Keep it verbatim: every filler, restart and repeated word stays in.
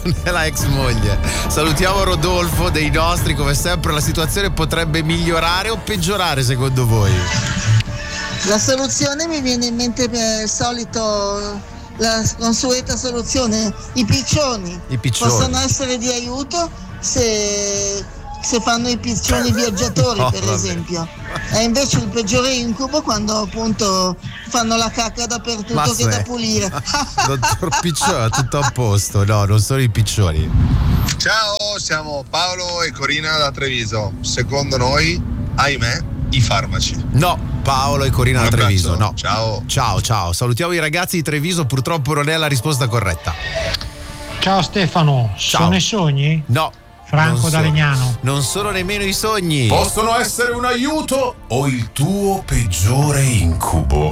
non è la ex moglie. Salutiamo Rodolfo dei nostri, come sempre la situazione potrebbe migliorare o peggiorare secondo voi? La soluzione mi viene in mente per il solito, la consueta soluzione, i piccioni. I piccioni possono essere di aiuto se, se fanno i piccioni viaggiatori, no, per vabbè. esempio. E invece il peggiore incubo quando appunto fanno la cacca dappertutto. Ma che se- da pulire. Dottor Piccione, tutto a posto. No, non sono i piccioni. Ciao, siamo Paolo e Corina da Treviso. Secondo noi, ahimè, i farmaci. No, Paolo e Corina Un da Treviso, abbraccio. no. Ciao. Ciao, ciao. Salutiamo i ragazzi di Treviso, purtroppo non è la risposta corretta. Ciao Stefano, Ciao. sono i sogni? No. Franco non da sono. Legnano. Non sono nemmeno i sogni. Possono essere un aiuto o il tuo peggiore incubo.